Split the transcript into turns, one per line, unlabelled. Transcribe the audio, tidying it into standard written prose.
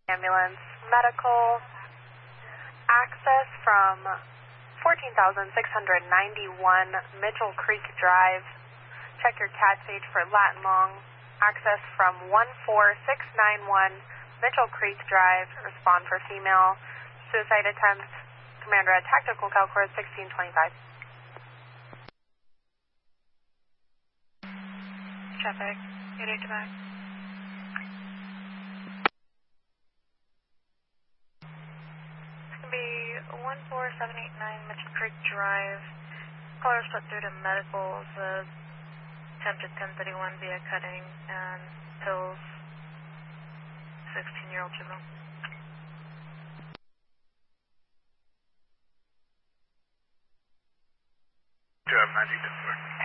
Ambulance, medical, access from 14,691 Mitchell Creek Drive. Check your CAT page for Latin Long. Access from 14691 Mitchell Creek Drive. Respond for female. Suicide attempt. Commander at Tactical Calcor 1625. Traffic, 88 to back. It's going to be 14789 Mitchell Creek Drive. Caller split through to medical. The attempted 1031 via cutting and pills. 16-year-old juvenile.
Drive 90 to